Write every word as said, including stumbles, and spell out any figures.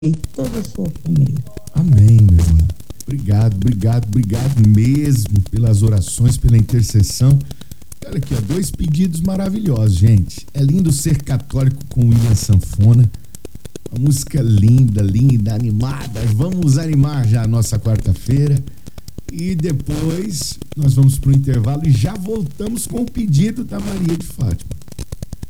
e toda a sua família. Amém, meu irmão. Obrigado, obrigado, obrigado mesmo pelas orações, pela intercessão. Olha aqui, ó, dois pedidos maravilhosos, gente. É lindo ser católico com William Sanfona. Uma música linda, linda, animada. Vamos animar já a nossa quarta-feira. E depois nós vamos para o intervalo e já voltamos com o pedido da Maria de Fátima.